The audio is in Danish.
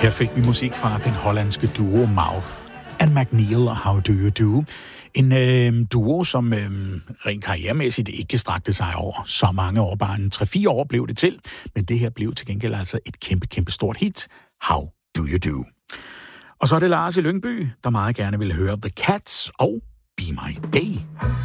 Her fik vi musik fra den hollandske duo Mouth and McNeil og How Do You Do. En duo, som rent karrieremæssigt ikke strakte sig over så mange år. Bare en 3-4 år blev det til. Men det her blev til gengæld altså et kæmpe stort hit. How Do You Do. Og så er det Lars i Lyngby, der meget gerne vil høre The Cats og Be My Day.